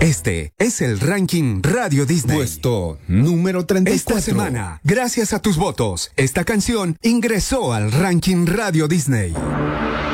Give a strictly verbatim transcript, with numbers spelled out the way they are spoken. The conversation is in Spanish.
Este es el ranking Radio Disney. Puesto número treinta y cuatro. Esta semana, gracias a tus votos, esta canción ingresó al ranking Radio Disney.